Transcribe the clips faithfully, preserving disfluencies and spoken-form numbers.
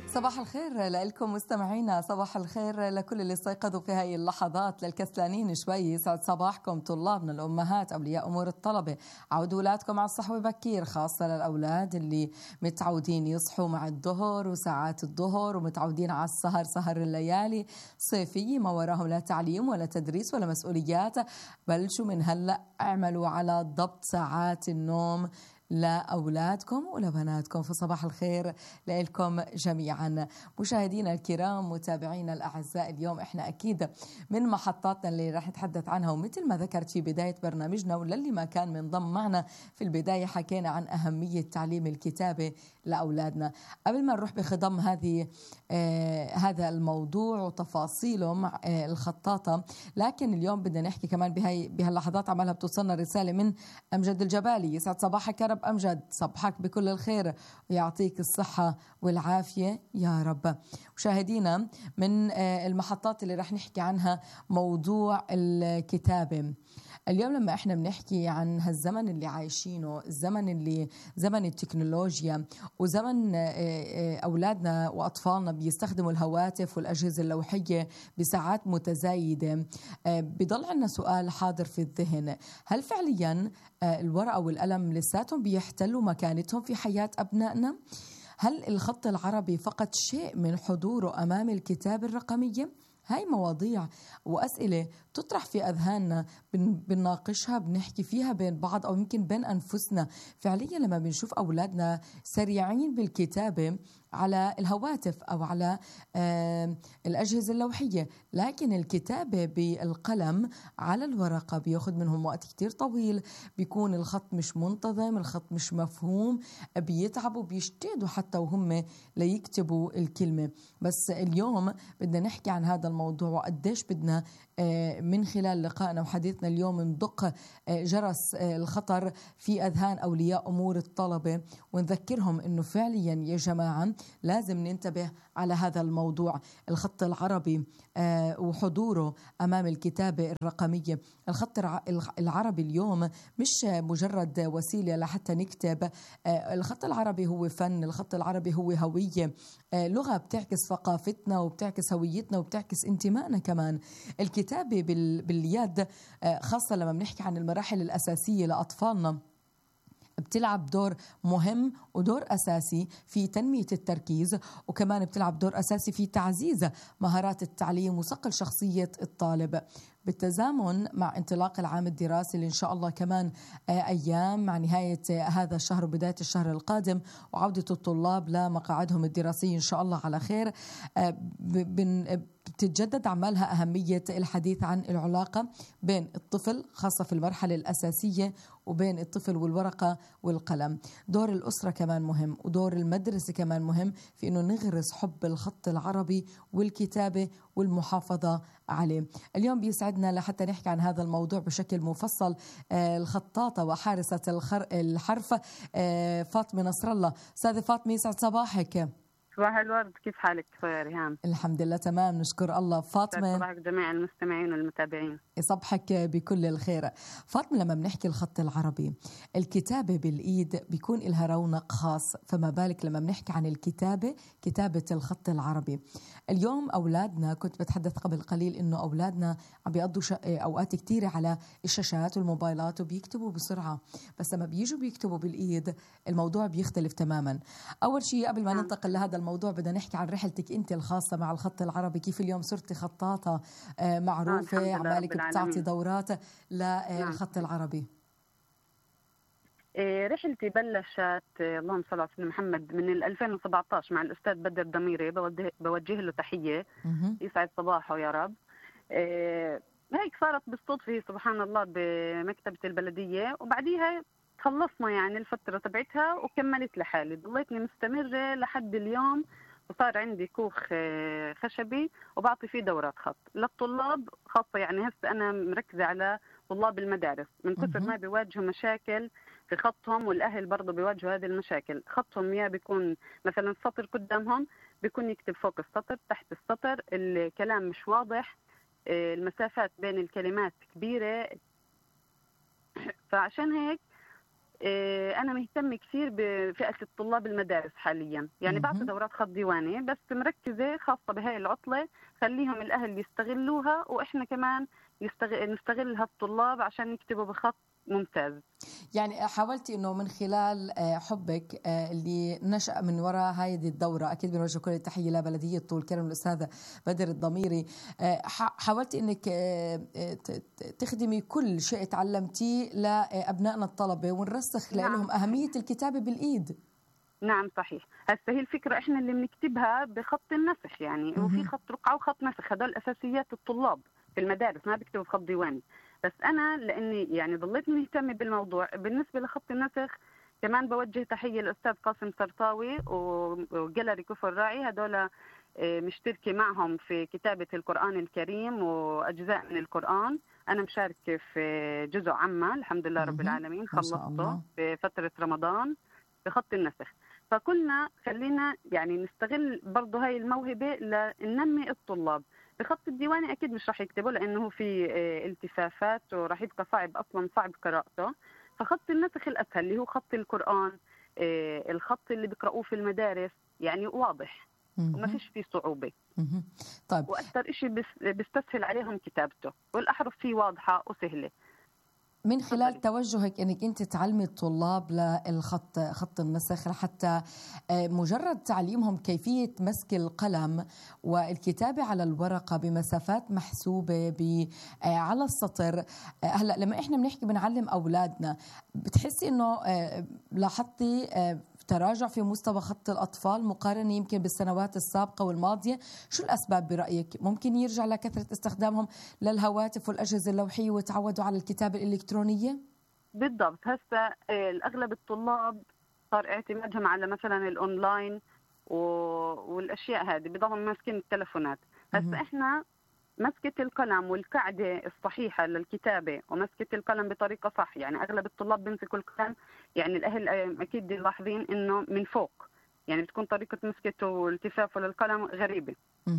صباح الخير لكم مستمعينا، صباح الخير لكل اللي استيقظوا في هاي اللحظات، للكسلانين شوي يسعد صباحكم، طلابنا الأمهات أولياء أمور الطلبة، عودوا أولادكم على الصحوة بكير، خاصة للأولاد اللي متعودين يصحوا مع الظهر وساعات الظهر ومتعودين على السهر سهر الليالي صيفية ما وراهم لا تعليم ولا تدريس ولا مسؤوليات. بلشوا من هلأ اعملوا على ضبط ساعات النوم لأولادكم ولبناتكم. فصباح الخير لكم جميعا مشاهدينا الكرام، متابعينا الأعزاء. اليوم احنا أكيد من محطاتنا اللي راح نتحدث عنها، ومثل ما ذكرت في بداية برنامجنا وللي ما كان منضم معنا في البداية حكينا عن أهمية تعليم الكتابة لأولادنا. قبل ما نروح بخضم هذه آه هذا الموضوع وتفاصيله مع آه الخطاطة، لكن اليوم بدنا نحكي كمان بهاي بهاللحظات عمالها بتوصلنا رسالة من أمجد الجبالي. يسعد صباحك يا رب أمجد، صبحك بكل الخير ويعطيك الصحة والعافية يا رب. مشاهدينا من المحطات اللي رح نحكي عنها موضوع الكتابة. اليوم لما احنا بنحكي عن هالزمن اللي عايشينه، الزمن اللي زمن التكنولوجيا وزمن أولادنا وأطفالنا بيستخدموا الهواتف والأجهزة اللوحية بساعات متزايدة، بيضل عنا سؤال حاضر في الذهن: هل فعليا الورقة والقلم لساتهم بيحتلوا مكانتهم في حياة أبنائنا؟ هل الخط العربي فقد شيء من حضوره أمام الكتابة الرقمية؟ هاي مواضيع وأسئلة تطرح في أذهاننا، بنناقشها بنحكي فيها بين بعض أو يمكن بين أنفسنا. فعليا لما بنشوف أولادنا سريعين بالكتابة على الهواتف أو على آه الأجهزة اللوحية، لكن الكتابة بالقلم على الورقة بياخد منهم وقت كتير طويل، بيكون الخط مش منتظم، الخط مش مفهوم، بيتعبوا بيشتدوا حتى وهم ليكتبوا الكلمة. بس اليوم بدنا نحكي عن هذا الموضوع وقديش بدنا آه من خلال لقائنا وحديثنا اليوم ندق آه جرس آه الخطر في أذهان أولياء أمور الطلبة، ونذكرهم إنه فعليا يا جماعة لازم ننتبه على هذا الموضوع. الخط العربي آه وحضوره أمام الكتابة الرقمية. الخط العربي اليوم مش مجرد وسيلة لحتى نكتب، آه الخط العربي هو فن، الخط العربي هو هوية، آه لغة بتعكس ثقافتنا وبتعكس هويتنا وبتعكس انتمائنا كمان. الكتابة باليد آه خاصة لما بنحكي عن المراحل الأساسية لأطفالنا بتلعب دور مهم ودور أساسي في تنمية التركيز، وكمان بتلعب دور أساسي في تعزيز مهارات التعليم وصقل شخصية الطالب، بالتزامن مع انطلاق العام الدراسي اللي إن شاء الله كمان أيام مع نهاية هذا الشهر وبداية الشهر القادم وعودة الطلاب لمقاعدهم الدراسية إن شاء الله على خير. بتتجدد عمالها أهمية الحديث عن العلاقة بين الطفل خاصة في المرحلة الأساسية وبين الطفل والورقة والقلم. دور الأسرة كمان مهم، ودور المدرسة كمان مهم في أنه نغرس حب الخط العربي والكتابة والمحافظة عليه. اليوم بيسعدنا لحتى نحكي عن هذا الموضوع بشكل مفصل آه الخطاطة وحارسة الخر... الحرف آه فاطمة نصر الله. أستاذة فاطمة يسعد صباحك. صباح الورد، كيف حالك يا ريهام؟ الحمد لله تمام نشكر الله. فاطمة صباحك جميع المستمعين والمتابعين، يصبحك بكل الخير. فاطمة لما بنحكي الخط العربي الكتابة بالإيد بيكون لها رونق خاص، فما بالك لما بنحكي عن الكتابة كتابة الخط العربي. اليوم أولادنا كنت بتحدث قبل قليل إنه أولادنا عم بيقضوا أوقات كتيرة على الشاشات والموبايلات وبيكتبوا بسرعة، بس لما بيجوا بيكتبوا بالإيد الموضوع بيختلف تماما. أول شيء قبل ما ننتقل لهذا الموضوع بدنا نحكي عن رحلتك أنت الخاصة مع الخط العربي، كيف اليوم صرتي خطاطة معروفة عمالك بتعطي دورات للخط العربي؟ رحلتي بلشت اللهم صل على سيدنا محمد من ألفين وسبعطعش مع الأستاذ بدر ضميري، بوجه له تحية يسعد صباحه يا رب. هيك صارت بالصدفة سبحان الله بمكتبة البلدية، وبعديها خلصنا يعني الفترة تبعتها وكملت لحالي، ضليتني مستمرة لحد اليوم، وصار عندي كوخ خشبي وبعطي فيه دورات خط للطلاب خاصة. يعني هسه أنا مركزة على طلاب المدارس من كثر ما بيواجهوا مشاكل في خطهم، والأهل برضه بيواجهوا هذه المشاكل. خطهم يا بيكون مثلا السطر قدامهم بيكون يكتب فوق السطر تحت السطر، الكلام مش واضح، المسافات بين الكلمات كبيرة. فعشان هيك أنا مهتمة كثير بفئة الطلاب المدارس حاليا، يعني بعطي دورات خط ديواني بس مركزة خاصة بهاي العطلة، خليهم الأهل يستغلوها وإحنا كمان يستغل نستغل هالطلاب عشان يكتبوا بخط ممتاز. يعني حاولتي انه من خلال حبك اللي نشأ من وراء هذه الدورة، اكيد بنوجه كل التحية لبلدية طول كرم الاستاذة بدر الضميري، حاولتي انك تخدمي كل شيء تعلمتيه لابنائنا الطلبة ونرسخ نعم. لهم اهمية الكتابة بالايد. نعم صحيح، هسه هي الفكرة احنا اللي بنكتبها بخط النسخ، يعني وفي خط رقعة وخط نسخ، هذول اساسيات الطلاب في المدارس ما بيكتبوا بخط ديواني. بس أنا لأني يعني ضليت مهتمة بالموضوع بالنسبة لخط النسخ، كمان بوجه تحية للأستاذ قاسم سرطاوي وجاليري كفر راعي، هدول مشتركة معهم في كتابة القرآن الكريم وأجزاء من القرآن. أنا مشاركة في جزء عامة الحمد لله رب العالمين، خلصته في فترة رمضان بخط النسخ. فقلنا خلينا يعني نستغل برضه هاي الموهبة لننمي الطلاب. بخط الديواني اكيد مش راح يكتبوا لانه في التفافات وراح يبقى صعب، اصلا صعب قراءته. فخط النسخ الاسهل اللي هو خط القران، الخط اللي بيقرأوه في المدارس يعني واضح وما فيش فيه صعوبه. طيب، واكثر شيء بيستسهل عليهم كتابته، والاحرف فيه واضحه وسهله. من خلال توجهك انك انت تعلمي الطلاب للخط خط النسخ، لحتى مجرد تعليمهم كيفيه مسك القلم والكتابه على الورقه بمسافات محسوبه على السطر. هلا لما احنا بنحكي بنعلم اولادنا، بتحسي انه لاحظتي تراجع في مستوى خط الأطفال مقارنة يمكن بالسنوات السابقة والماضية؟ شو الأسباب برأيك؟ ممكن يرجع لكثرة استخدامهم للهواتف والأجهزة اللوحية وتعودوا على الكتابة الإلكترونية؟ بالضبط. هسه الأغلب الطلاب صار اعتمادهم على مثلا الأونلاين والأشياء هذه، بضلهم ماسكين التلفونات. هسه إحنا مسكة القلم والقاعدة الصحيحة للكتابة ومسكة القلم بطريقة صح، يعني أغلب الطلاب بيمسكوا القلم، يعني الأهل أكيد ملاحظين إنه من فوق، يعني بتكون طريقة مسكته والتفافه للقلم غريبة.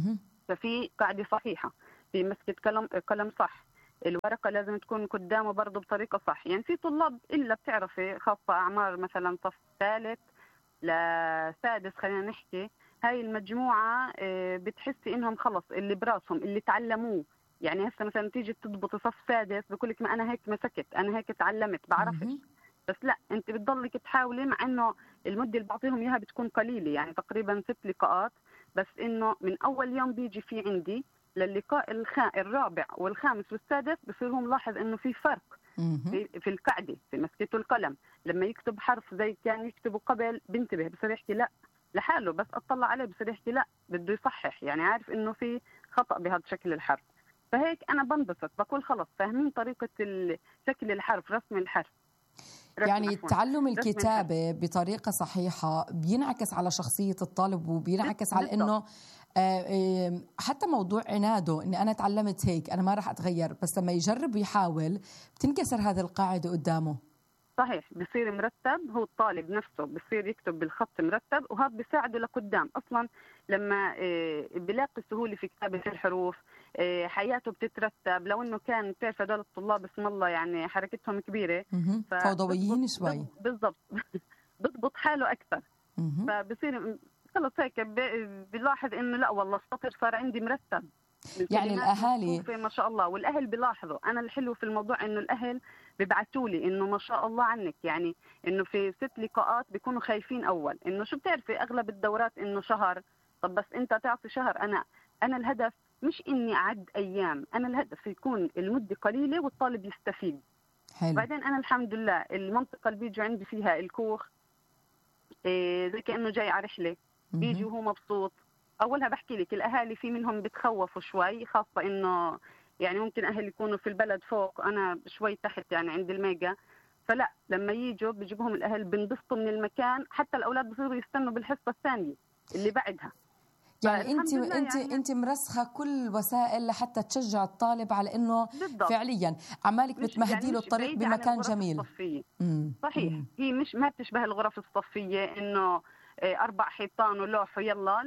ففي قاعدة صحيحة في مسكة قلم قلم صح، الورقة لازم تكون قدامه برضه بطريقة صح. يعني في طلاب إلا بتعرفي خاصة أعمار مثلا صف ثالث لسادس خلينا نحكي، هاي المجموعة بتحسي إنهم خلص اللي براسهم اللي تعلموه. يعني هسه مثلا تيجي تضبط صف سادس بقولك ما أنا هيك مسكت، أنا هيك تعلمت بعرفش. بس لا، أنت بتضلك تحاولي، مع إنه المدة اللي بعطيهم إياها بتكون قليلة، يعني تقريبا ست لقاءات بس، إنه من أول يوم بيجي في عندي للقاء الخا الرابع والخامس والسادس بصير هو ملاحظ إنه في فرق في, في القعدة في مسكته القلم. لما يكتب حرف زي كان يكتبه قبل بنتبه، بصير يحكي لا لحاله، بس اطلع عليه بصير يحكي لا بده يصحح، يعني عارف انه في خطأ بهذا شكل الحرف. فهيك انا بنبسط، بقول خلص فاهمين طريقة شكل الحرف، رسم الحرف. يعني تعلم الكتابة بطريقة صحيحة بينعكس على شخصية الطالب، وبينعكس على انه حتى موضوع عناده اني انا تعلمت هيك انا ما راح اتغير، بس لما يجرب ويحاول بتنكسر هذه القاعدة قدامه. صحيح، بصير مرتب، هو الطالب نفسه بصير يكتب بالخط مرتب، وهذا بيساعده لقدام. اصلا لما بيلاقي سهوله في كتابه الحروف حياته بتترتب. لو انه كان بتعرف هدول الطلاب بسم الله يعني حركتهم كبيره، فوضويين شوي، بالضبط بضبط حاله اكثر. فبصير خلص هيك بيلاحظ انه لا والله السطر صار عندي مرتب. يعني الاهالي ما شاء الله، والاهل بيلاحظوا. انا الحلو في الموضوع انه الاهل بيبعتوا لي انه ما شاء الله عنك، يعني انه في ست لقاءات بيكونوا خايفين اول انه شو بتعرفي اغلب الدورات انه شهر. طب بس انت تعطي شهر، انا انا الهدف مش اني اعد ايام، انا الهدف يكون المده قليله والطالب يستفيد. حلو. بعدين انا الحمد لله المنطقه اللي بيجوا عندي فيها الكوخ إيه زي كانه جاي على رحله، بيجي وهو مبسوط. اولها بحكي لك الاهالي في منهم بتخوفوا شوي، خاصه انه يعني ممكن اهل يكونوا في البلد فوق، انا شوي تحت يعني عند الميجا. فلا لما يجوا بيجيبوهم الاهل بنبسطوا من المكان، حتى الاولاد بصيروا يستنوا بالحصه الثانيه اللي بعدها. يعني انت انت يعني انت مرسخه كل الوسائل لحتى تشجع الطالب على انه بالضبط. فعليا عمالك بتمهدي له يعني الطريق بمكان جميل. مم. صحيح. مم. هي مش ما بتشبه الغرف الصفيه انه اربع حيطان ولوح ويلا، لا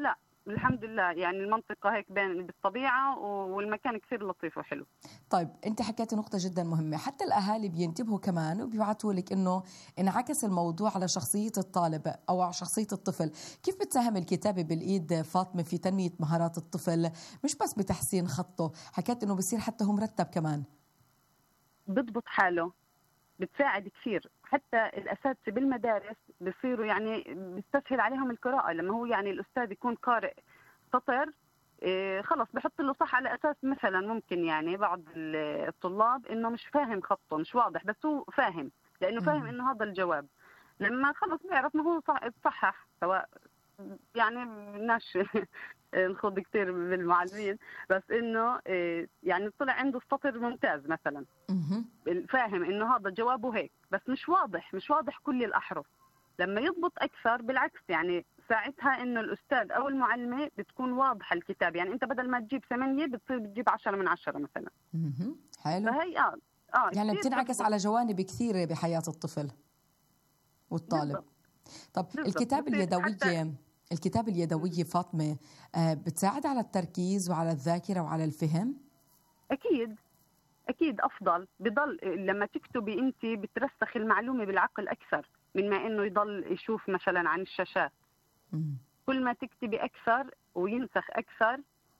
الحمد لله يعني المنطقة هيك بين بالطبيعة والمكان كثير لطيف وحلو. طيب أنت حكيتي نقطة جدا مهمة، حتى الأهالي بينتبهوا كمان وبيبعتوا لك إنه انعكس الموضوع على شخصية الطالب أو على شخصية الطفل. كيف بتساهم الكتابة بالإيد فاطمة في تنمية مهارات الطفل، مش بس بتحسين خطه، حكيت إنه بصير حتى هو مرتب كمان؟ بضبط حاله، بتساعد كثير. حتى الأساتذة بالمدارس بصيروا يعني بيستسهل عليهم القراءة، لما هو يعني الأستاذ يكون قارئ سطر إيه خلص بحط له صح، على أساس مثلا ممكن يعني بعض الطلاب إنه مش فاهم خطه مش واضح، بس هو فاهم لأنه فاهم إنه هذا الجواب، لما خلص بيعرف ما هو صحح. سواء يعني بدناش نخوض كثير بالمعلمين، بس انه يعني طلع عنده السطر ممتاز مثلا، فاهم انه هذا جوابه هيك، بس مش واضح مش واضح كل الاحرف. لما يضبط اكثر بالعكس يعني ساعتها انه الاستاذ او المعلمه بتكون واضحه الكتاب، يعني انت بدل ما تجيب ثمانية بتصير بتجيب عشرة من عشرة مثلا. اها حلو. فهي اه اه يعني بتنعكس بتضبط على جوانب كثيره بحياه الطفل والطالب. بالضبط. طب بالضبط. الكتابه اليدويه حتى... الكتابه اليدويه فاطمه بتساعد على التركيز وعلى الذاكره وعلى الفهم؟ اكيد اكيد افضل. بضل لما تكتبي انت بترسخ المعلومه بالعقل اكثر من ما انه يضل يشوف مثلا عن الشاشات. مم. كل ما تكتبي اكثر وينسخ اكثر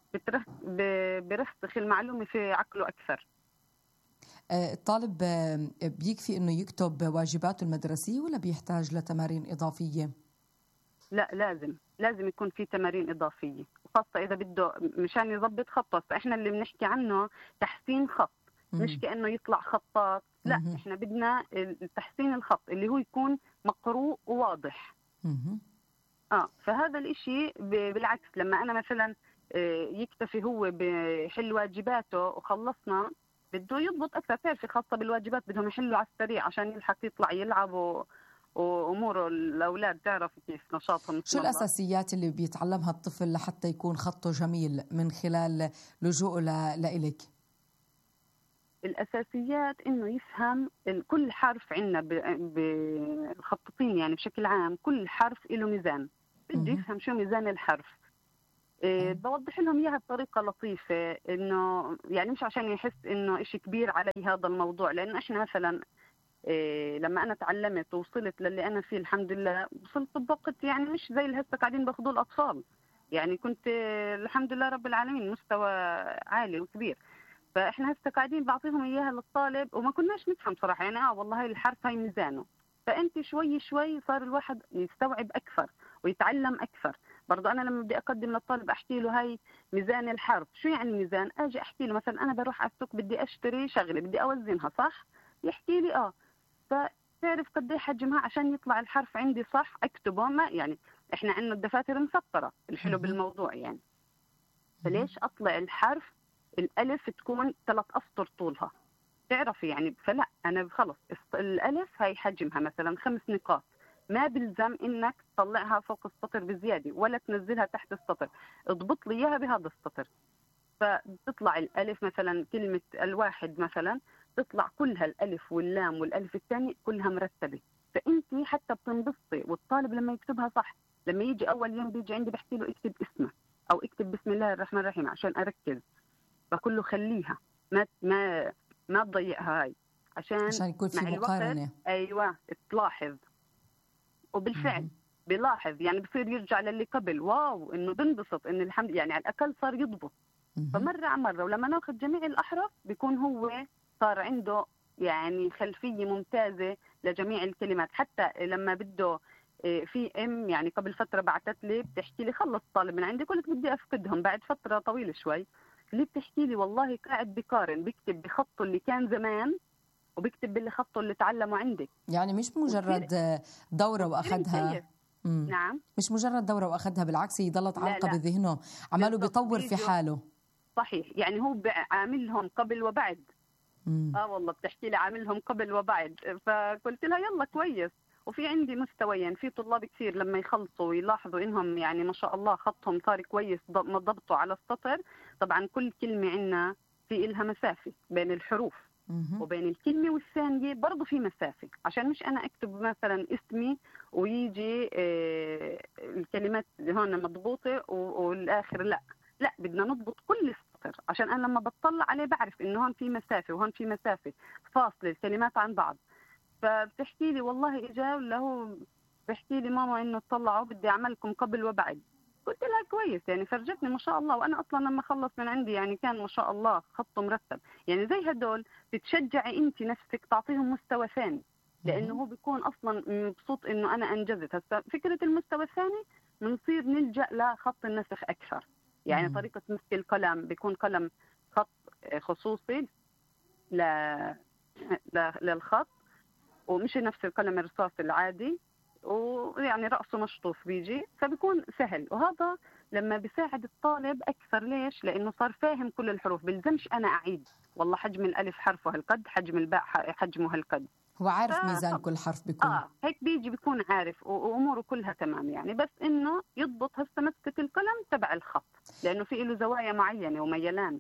برسخ المعلومه في عقله اكثر. الطالب بيكفي انه يكتب واجباته المدرسيه ولا بيحتاج لتمارين اضافيه؟ لا لازم لازم يكون في تمارين اضافيه، خاصه اذا بده مشان يضبط خطه. فاحنا اللي بنحكي عنه تحسين خط، مش كأنه يطلع خطاط، لا مم. احنا بدنا تحسين الخط اللي هو يكون مقروء وواضح. مم. اه فهذا الاشي بالعكس لما انا مثلا يكتفي هو بحل واجباته وخلصنا، بده يضبط اكثر. تعرفي خاصه بالواجبات بدهم يحلوا على السريع عشان يلحق يطلع يلعب و... وامور الاولاد تعرف كيف نشاطهم. شو الاساسيات اللي بيتعلمها الطفل لحتى يكون خطه جميل من خلال لجوءه لإلك؟ الاساسيات انه يفهم كل حرف عندنا بالخطاطين يعني بشكل عام، كل حرف له ميزان، بده يفهم شو ميزان الحرف. إيه بوضح لهم اياها بطريقه لطيفه، انه يعني مش عشان يحس انه إشي كبير علي هذا الموضوع. لانه احنا مثلا إيه لما انا تعلمت ووصلت للي انا فيه الحمد لله، وصلت بوقت يعني مش زي اللي هسه قاعدين باخذوه الاطفال، يعني كنت الحمد لله رب العالمين مستوى عالي وكبير. فاحنا هسه قاعدين بعطيهم اياها للطالب وما كناش نفهم صراحه، يعني اه والله هاي الحرف هاي ميزانه. فانت شوي شوي صار الواحد يستوعب اكثر ويتعلم اكثر. برضه انا لما بدي اقدم للطالب احكي له هاي ميزان الحرف. شو يعني ميزان؟ اجي احكي له مثلا انا بروح على السوق بدي اشتري شغله بدي اوزنها صح، يحكي لي اه فتعرف قد ايه حجمها عشان يطلع الحرف عندي صح اكتبه. ما يعني احنا عندنا الدفاتر مسطره، الحلو بالموضوع يعني، فليش اطلع الحرف الالف تكون ثلاث اسطر طولها تعرفي يعني. فلا انا خلص الالف هاي حجمها مثلا خمس نقاط، ما بلزم انك تطلعها فوق السطر بزياده ولا تنزلها تحت السطر، اضبط لي اياها بهذا السطر. فبتطلع الالف مثلا كلمه الواحد مثلا تطلع كلها الالف واللام والالف الثاني كلها مرتبه، فانت حتى بتنبسطي. والطالب لما يكتبها صح، لما يجي اول يوم بيجي عندي بحكي له اكتب اسمه او اكتب بسم الله الرحمن الرحيم عشان اركز، بقول له خليها ما ما ما تضيعها هاي عشان عشان يكون في مع مقارنه. ايوه تلاحظ. وبالفعل م- بيلاحظ يعني بصير يرجع للي قبل، واو انه بنبسط ان الحمد يعني على الاقل صار يضبط. م- فمره على مره ولما ناخذ جميع الاحرف بيكون هو صار عنده يعني خلفيه ممتازه لجميع الكلمات. حتى لما بده في ام يعني قبل فتره بعثت لي بتحكي لي خلص طالب من عندي، قلت بدي افقدهم بعد فتره طويله شوي، اللي بتحكي لي والله قاعد بقارن بكتب بخطه اللي كان زمان وبكتب باللي خطه اللي تعلمه عندك. يعني مش مجرد دوره واخذها. نعم مش مجرد دوره واخذها، بالعكس هي ضلت عالقه بذهنه، عماله بيطور في حاله. صحيح يعني هو عاملهم قبل وبعد. مم. اه والله بتحكي لي عاملهم قبل وبعد، فقلت لها يلا كويس. وفي عندي مستويين، في طلاب كثير لما يخلصوا ويلاحظوا انهم يعني ما شاء الله خطهم صار كويس ما ضبطوا على السطر. طبعا كل كلمه عندنا في إلها مسافه بين الحروف، وبين الكلمة والثانية برضو في مسافة، عشان مش أنا أكتب مثلا اسمي ويجي الكلمات هون مضبوطة والآخر لا لا، بدنا نضبط كل السطر، عشان أنا لما بطلع عليه بعرف إنه هون في مسافة وهون في مسافة، فاصل الكلمات عن بعض. فبتحكي لي والله إجا له بحكي لي ماما إنه طلعوا بدي أعملكم قبل وبعد. قلت لها كويس يعني، فرجتني ما شاء الله. وانا اصلا لما خلص من عندي يعني كان ما شاء الله خطه مرتب. يعني زي هدول بتشجعي انت نفسك تعطيهم مستوى ثاني، لانه هو بيكون اصلا مبسوط انه انا انجزت. هسه فكره المستوى الثاني بنصير نلجا لخط النسخ اكثر. يعني مم. طريقه مسك القلم بيكون قلم خط خصوصي ل... ل... للخط، ومش نفس القلم الرصاصي العادي، ويعني رأسه مشطوف بيجي، فبيكون سهل. وهذا لما بيساعد الطالب أكثر. ليش؟ لأنه صار فاهم كل الحروف، بلزمش أنا أعيد والله حجم الألف حرفه هالقد، حجم الباء حجمه هالقد، هو عارف ف... ميزان كل حرف بيكون آه هيك بيجي بيكون عارف وأموره كلها تمام. يعني بس إنه يضبط هسه مسكة القلم تبع الخط، لأنه في له زوايا معينة وميلان.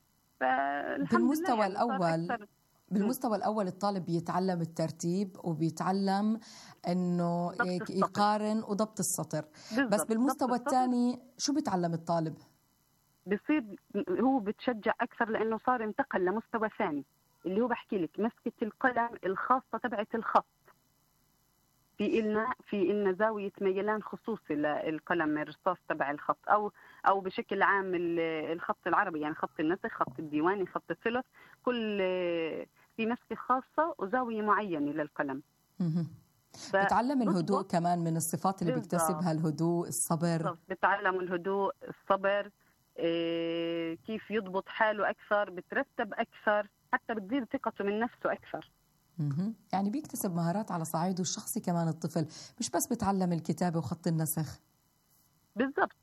بالمستوى الأول بالمستوى الأول الطالب بيتعلم الترتيب وبيتعلم إنه يقارن وضبط السطر. بس بالمستوى الثاني شو بيتعلم الطالب؟ بصير هو بتشجع أكثر، لأنه صار انتقل لمستوى ثاني اللي هو بحكي لك مسكة القلم الخاصة تبعت الخط. في إلنا في إلنا زاوية ميلان خصوصي للقلم الرصاص تبع الخط، أو أو بشكل عام الخط العربي، يعني خط النسخ، خط الديواني، خط الثلث، كل في مسكة خاصة وزاوية معينة للقلم. بتعلم الهدوء كمان من الصفات اللي بيكتسبها، الهدوء، الصبر. بتعلم الهدوء، الصبر، إيه كيف يضبط حاله أكثر، بترتب أكثر، حتى بتزيد ثقته من نفسه أكثر. يعني بيكتسب مهارات على صعيده الشخصي كمان الطفل، مش بس بتعلم الكتابة وخط النسخ. بالضبط،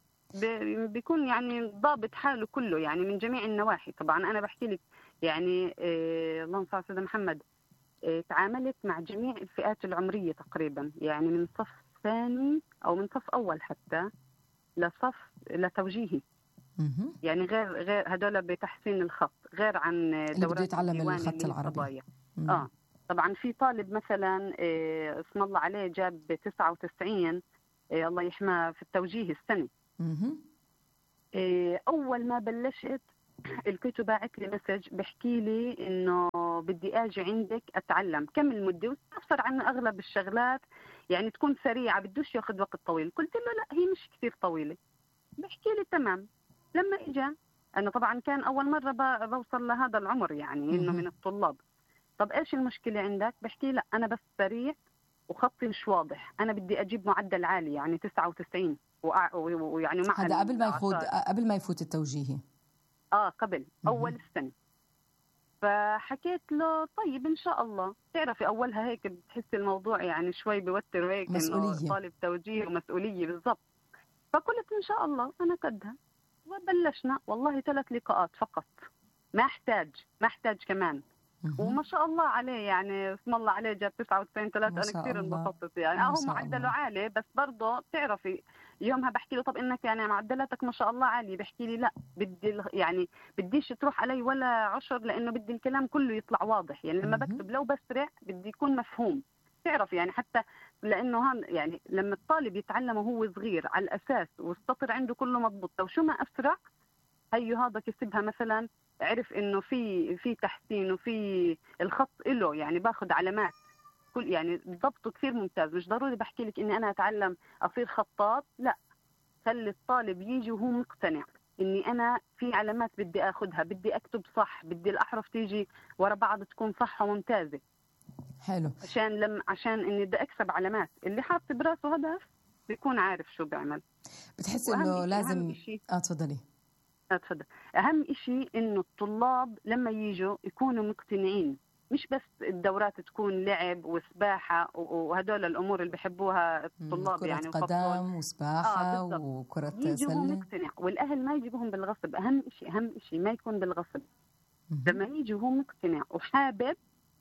بيكون يعني ضابط حاله كله يعني من جميع النواحي. طبعا أنا بحكي لك يعني إيه اللهم صل على سيدنا محمد، إيه تعاملت مع جميع الفئات العمرية تقريبا، يعني من صف ثاني أو من صف أول حتى لصف لتوجيهي. يعني غير غير هدول بتحسين الخط، غير عن دورات يتعلم الخط العربي. اه طبعا في طالب مثلا إيه اسم الله عليه جاب تسعة وتسعين، إيه الله يحماه، في التوجيه السنة. إيه اول ما بلشت الكتب باعت لي مسج بحكي لي انه بدي اجي عندك اتعلم كم المده، واستفسر عن اغلب الشغلات يعني تكون سريعه بدوش ياخذ وقت طويل. قلت له لا هي مش كثير طويله. بحكي لي تمام. لما اجى انا طبعا كان اول مره بوصل لهذا العمر يعني انه من الطلاب. طب ايش المشكله عندك؟ بحكي لا انا بس سريع وخطي مش واضح، انا بدي اجيب معدل عالي يعني تسعة وتسعين، ويعني مع هذا قبل ما يفوت قبل ما يفوت التوجيهي. اه قبل اول السنه. فحكيت له طيب ان شاء الله. تعرفي اولها هيك بتحسي الموضوع يعني شوي بوتر هيك، مسؤوليه، طالب توجيه ومسؤوليه بالضبط. فقلت ان شاء الله انا قدها. وبلشنا والله ثلاث لقاءات فقط، ما احتاج ما احتاج كمان. وما شاء الله عليه يعني اسم الله عليه جاب تسعة وتسعين ثلاثة. انا كثير انبسطت يعني. اه هو معدله عالي، بس برضه بتعرفي يومها بحكي له طب انك يعني معدلاتك ما شاء الله عاليه. بحكي لي لا بدي يعني بديش تروح علي ولا عشر، لانه بدي الكلام كله يطلع واضح. يعني لما بكتب لو بسرع بدي يكون مفهوم. تعرف يعني حتى لانه هان يعني لما الطالب يتعلم وهو صغير على الاساس والسطر عنده كله مضبوط، لو شو ما اسرع هي هذا كسبها مثلا، عرف انه في في تحسين وفي الخط له يعني باخذ علامات كل يعني ضبطه كثير ممتاز. مش ضروري بحكي لك اني انا اتعلم اصير خطاط، لا، خلي الطالب يجي وهو مقتنع اني انا في علامات بدي اخذها، بدي اكتب صح، بدي الاحرف تيجي ورا بعض تكون صح وممتازه. حلو. عشان لما عشان اني بدي اكسب علامات، اللي حاط براسه هدف بيكون عارف شو بيعمل. بتحس انه لازم اه تفضلي. اتفضل. اهم شيء انه الطلاب لما يجوا يكونوا مقتنعين، مش بس الدورات تكون لعب وسباحه وهدول الامور اللي بحبوها الطلاب كرة يعني قدم وسباحه آه وكره يجوا سله. مقتنع، والاهل ما يجيبوهم بالغصب. اهم شيء اهم شيء ما يكون بالغصب. لما يجي هو مقتنع وحابب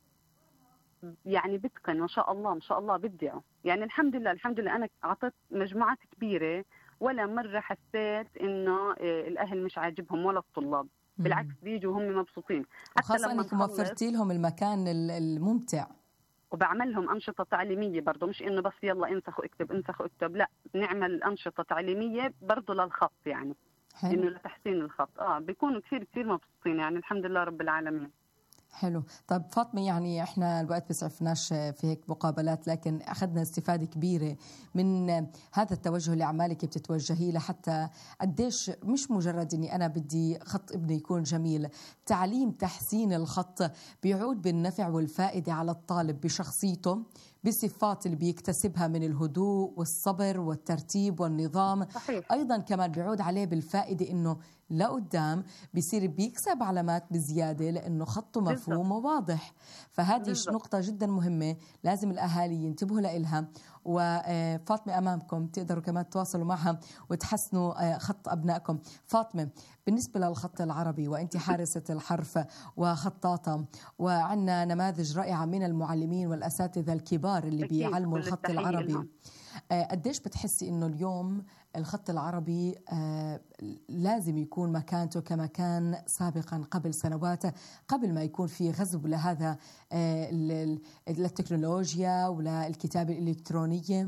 يعني بتقن ما شاء الله ما شاء الله بيبدعوا. يعني الحمد لله الحمد لله انا اعطيت مجموعات كبيره، ولا مرة حسيت إنه الأهل مش عاجبهم ولا الطلاب. بالعكس بيجوا وهم مبسوطين، وخاصة انك موفرتي لهم المكان الممتع. وبعملهم أنشطة تعليمية برضه، مش إنه بس يلا انسخ واكتب انسخ واكتب، لا نعمل أنشطة تعليمية برضه للخط، يعني حلو. إنه لتحسين الخط اه بيكونوا كثير كثير مبسوطين يعني الحمد لله رب العالمين. حلو. طيب فاطمة، يعني احنا الوقت بيسعفناش في هيك مقابلات، لكن اخذنا استفادة كبيرة من هذا التوجه اللي عمالك بتتوجهي له، حتى قديش مش مجرد اني انا بدي خط ابني يكون جميل، تعليم تحسين الخط بيعود بالنفع والفائدة على الطالب بشخصيته، بصفات اللي بيكتسبها من الهدوء والصبر والترتيب والنظام. صحيح. أيضا كمان بيعود عليه بالفائدة إنه لقدام بيصير بيكسب علامات بزيادة لأنه خطه مفهوم وواضح. فهذه بالزبط. نقطة جدا مهمة لازم الأهالي ينتبهوا لها. وفاطمة أمامكم تقدروا كمان تواصلوا معها وتحسنوا خط أبنائكم. فاطمة، بالنسبة للخط العربي وأنت حارسة الحرف وخطاطة، وعندنا نماذج رائعة من المعلمين والأساتذة الكبار اللي بيعلموا الخط العربي، قديش بتحسي إنه اليوم الخط العربي لازم يكون مكانته كما كان سابقا قبل سنوات، قبل ما يكون في غزو لهذا للتكنولوجيا وللكتابة الإلكترونية،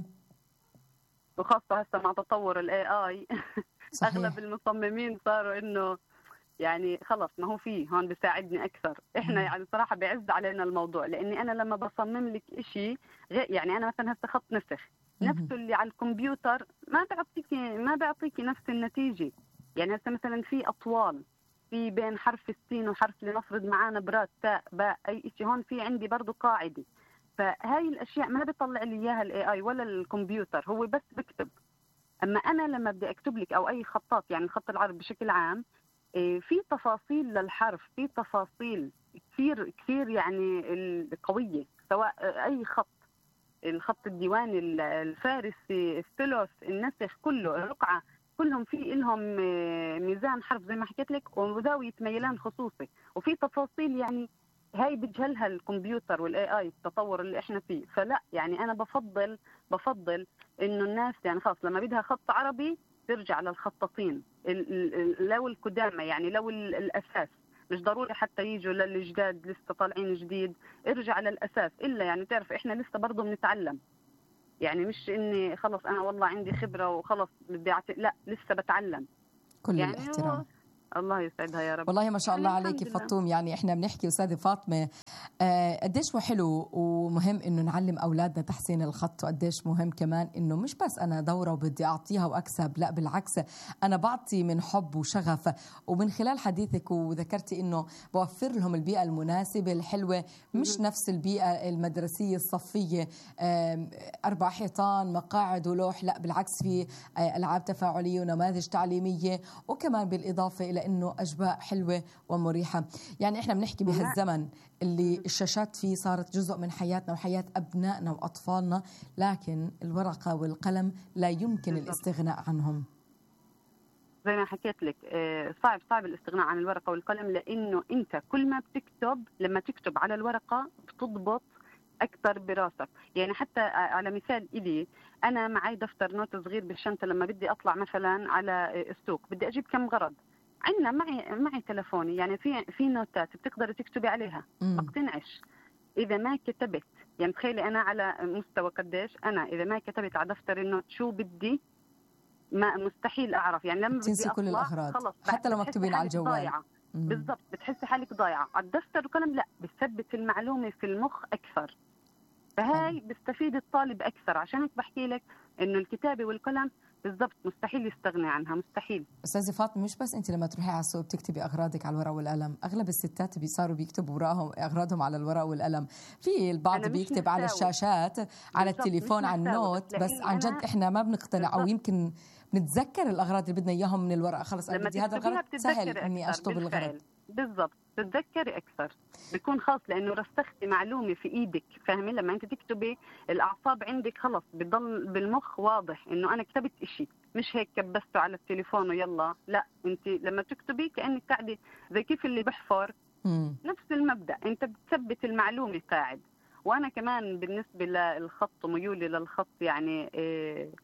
وخاصة هسه مع تطور الاي اي اغلب المصممين صاروا انه يعني خلص ما هو فيه هون بيساعدني اكثر. احنا م. يعني صراحة بيعز علينا الموضوع، لاني انا لما بصمم لك شيء يعني انا مثلا هسه خط نسخ نفسه اللي على الكمبيوتر ما بيعطيكي ما بيعطيكي نفس النتيجة. يعني هسه مثلا في أطوال في بين حرف السين وحرف لنفرض معانا براد تاء باء أي شيء، هون في عندي برضو قاعدة، فهاي الأشياء ما بيطلع لي إياها الاي اي ولا الكمبيوتر، هو بس بكتب. أما أنا لما بدي أكتب لك أو أي خطاط يعني الخط العربي بشكل عام في تفاصيل للحرف، في تفاصيل كثير كثير يعني قوية، سواء أي خط، الخط الديواني الفارسي الثلث النسخ كله الرقعة كلهم في لهم ميزان حرف زي ما حكيت لك وزاوية ميلان خصوصي، وفي تفاصيل يعني هاي بتجهلها الكمبيوتر والاي اي التطور اللي احنا فيه. فلا يعني انا بفضل بفضل انه الناس يعني خاص لما بدها خط عربي ترجع للخطاطين لو القدامى، يعني لو الاساس، مش ضروري حتى يجوا للجداد لسه طالعين جديد، ارجع للأساس. إلا يعني تعرف إحنا لسه برضه بنتعلم، يعني مش إني خلص أنا والله عندي خبرة وخلص بدي أعطي، لا لسه بتعلم. كل يعني الاحترام. الله يسعدها يا رب. والله ما شاء الله عليك فطوم. يعني احنا بنحكي استاذه فاطمه قديش هو حلو ومهم انه نعلم اولادنا تحسين الخط، وقديش مهم كمان انه مش بس انا دوره وبدي اعطيها واكسب، لا بالعكس انا بعطي من حب وشغف. ومن خلال حديثك وذكرتي انه بوفر لهم البيئه المناسبه الحلوه، مش نفس البيئه المدرسيه الصفيه اربع حيطان مقاعد ولوح، لا بالعكس في العاب تفاعليه ونماذج تعليميه، وكمان بالاضافه الى انه اجواء حلوه ومريحه. يعني احنا بنحكي بهالزمن اللي الشاشات فيه صارت جزء من حياتنا وحياه ابنائنا واطفالنا، لكن الورقه والقلم لا يمكن الاستغناء عنهم. زي ما حكيت لك صعب صعب الاستغناء عن الورقه والقلم، لانه انت كل ما بتكتب لما تكتب على الورقه بتضبط اكثر براسك. يعني حتى على مثال الي انا معي دفتر نوت صغير بالشنطه، لما بدي اطلع مثلا على السوق بدي اجيب كم غرض، عندنا معي معي تلفوني يعني في في نوتات بتقدري تكتبي عليها. ما بقتنعش اذا ما كتبت، يعني تخيلي انا على مستوى قديش انا اذا ما كتبت على دفتر النوت شو بدي ما مستحيل اعرف. يعني لما تنسي بدي كل الاغراض خلص حتى لو مكتوبين على الجوال. بالضبط بتحسي حالك ضايعه. على الدفتر والقلم لا، بتثبت المعلومه في المخ اكثر، فهاي بيستفيد الطالب اكثر. عشان هيك بحكي لك انه الكتابه والقلم بالضبط مستحيل يستغني عنها، مستحيل. استاذه فاطمه مش بس انت لما تروحي على السوق بتكتبي اغراضك على الورق والقلم، اغلب الستات بيصاروا بيكتبوا وراهم اغراضهم على الورق والقلم. في البعض بيكتب على الشاشات على التليفون على النوت، بس عن جد احنا ما بنقتنع او يمكن بنتذكر الاغراض اللي بدنا اياهم من الورقه. خلص انا بدي هذا الغرض سهل اني اشطب الغرض. بالضبط تتذكري اكثر، بيكون خاص لانه رسختي معلومه في ايدك. فاهمين؟ لما انت تكتبي الاعصاب عندك خلص بضل بالمخ واضح انه انا كتبت إشي، مش هيك كبسته على التليفون ويلا. لا انت لما تكتبي كانك قاعده زي كيف اللي بحفر. مم. نفس المبدا، انت بتثبت المعلومه قاعد. وانا كمان بالنسبه للخط وميولي للخط يعني إيه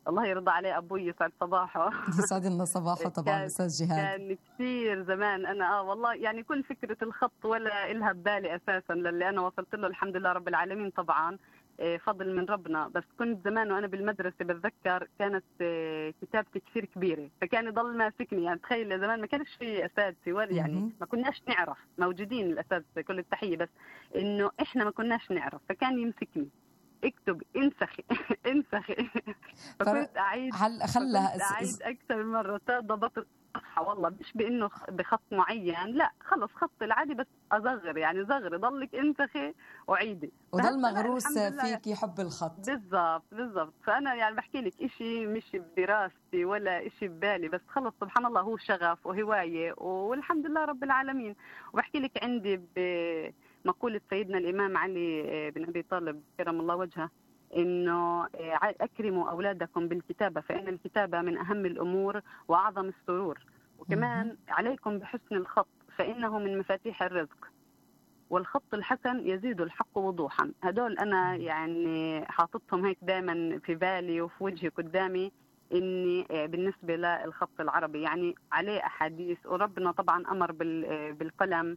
الله يرضى عليه أبوي يسعد صباحه. يسعد لنا صباحه طبعا أستاذ جهاد. كان كثير زمان أنا آه والله يعني كل فكرة الخط ولا إلها ببالي أساسا، للي أنا وصلت له الحمد لله رب العالمين طبعا فضل من ربنا. بس كنت زمان وأنا بالمدرسة بتذكر كانت كتابتي كثير كبيرة، فكان يضل ماسكني. يعني تخيل زمان ما كانش في أساتذة ولا يعني ما كناش نعرف، موجودين الأساتذة كل التحية، بس إنه إحنا ما كناش نعرف، فكان يمسكني اكتب انسخي انسخي. فكنت اعيد هل خلى فكنت اعيد اكثر من مره ضبط الصفحه، والله مش بانه بخط معين، لا خلص خط العادي بس اصغر، يعني صغري ضلك انسخي وعيدي، وضل مغروس فيكي حب الخط. بالضبط بالضبط. فانا يعني بحكي لك شيء مش بدراستي ولا شيء ببالي، بس خلص سبحان الله هو شغف وهوايه والحمد لله رب العالمين. وبحكي لك عندي ب مقولة سيدنا الإمام علي بن أبي طالب كرم الله وجهه، إنه أكرموا أولادكم بالكتابة فإن الكتابة من أهم الأمور وأعظم السرور، وكمان عليكم بحسن الخط فإنه من مفاتيح الرزق، والخط الحسن يزيد الحق وضوحا. هدول أنا يعني حاططهم هيك دائما في بالي وفي وجهي قدامي، إني بالنسبة للخط العربي يعني عليه أحاديث، وربنا طبعا أمر بالقلم،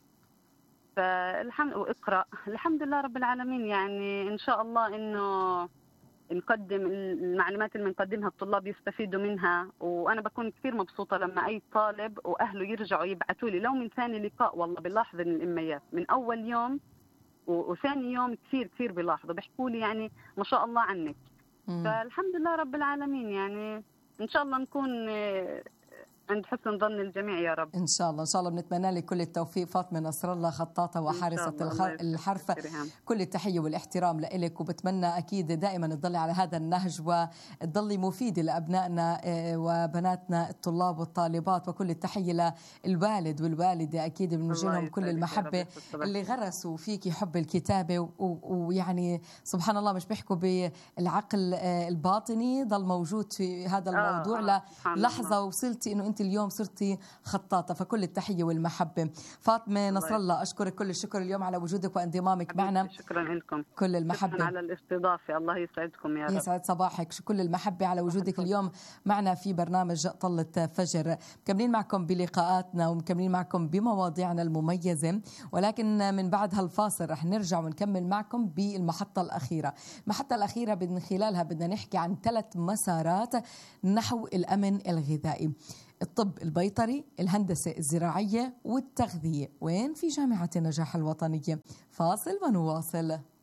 فالحمد واقرأ الحمد لله رب العالمين. يعني إن شاء الله إنه نقدم المعلومات اللي بنقدمها الطلاب يستفيدوا منها، وأنا بكون كثير مبسوطة لما أي طالب وأهله يرجعوا يبعثوا لي لو من ثاني لقاء. والله بلاحظ إن الأميات من أول يوم وثاني يوم كثير كثير بلاحظوا بيحكوا لي يعني ما شاء الله عنك. فالحمد لله رب العالمين، يعني إن شاء الله نكون عند حسن ظن الجميع يا رب. إن شاء الله إن شاء الله بنتمنى لك كل التوفيق فاطمة نصر الله، خطاطة وحارسة الحرف. كل التحية والاحترام لك، وبتمنى أكيد دائما تضلي على هذا النهج وتضلي مفيدة لأبنائنا وبناتنا الطلاب والطالبات. وكل التحية للوالد والوالدة، أكيد بنوجه لهم كل المحبة اللي غرسوا فيك حب الكتابة، ويعني سبحان الله مش بيحكوا بالعقل الباطني ضل موجود في هذا الموضوع آه آه للحظة وصلتي إنه أنت اليوم صرتي خطاطة. فكل التحية والمحبة. فاطمة نصر الله أشكرك كل الشكر اليوم على وجودك وانضمامك معنا. شكرا لكم، كل المحبة شكرا على الاستضافة. الله يسعدكم يا رب. يسعد صباحك. كل المحبة على وجودك اليوم معنا في برنامج طلة فجر. مكملين معكم بلقاءاتنا ومكملين معكم بمواضيعنا المميزة، ولكن من بعد هالفاصل رح نرجع ونكمل معكم بالمحطة الأخيرة. المحطة الأخيرة من خلالها بدنا نحكي عن ثلاث مسارات نحو الأمن الغذائي: الطب البيطري، الهندسة الزراعية، والتغذية. وين؟ في جامعة النجاح الوطنية. فاصل ونواصل.